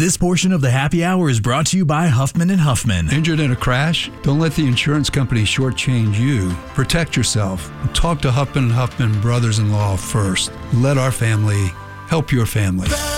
This portion of the Happy Hour is brought to you by Huffman & Huffman. Injured in a crash? Don't let the insurance company shortchange you. Protect yourself. Talk to Huffman & Huffman brothers-in-law first. Let our family help your family.